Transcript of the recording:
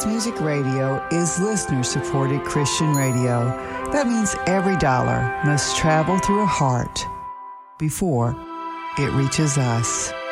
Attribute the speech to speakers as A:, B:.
A: Music Radio is listener-supported Christian radio. That means every dollar must travel through a heart before it reaches us.